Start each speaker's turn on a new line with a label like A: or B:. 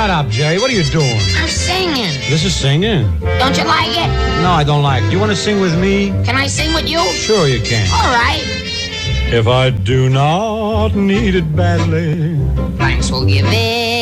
A: shut up, Jerry. What are you doing?
B: I'm singing.
A: This is singing.
B: Don't you like it?
A: No, I don't like it. You want to sing with me?
B: Can I sing with you?
A: Sure you can.
B: All right.
A: If I do not need it badly,
B: Thanks will give it.